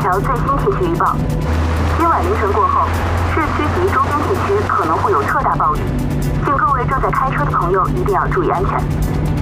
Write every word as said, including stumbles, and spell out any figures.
条最新天气预报：今晚凌晨过后，市区及周边地区可能会有特大暴雨，请各位正在开车的朋友一定要注意安全。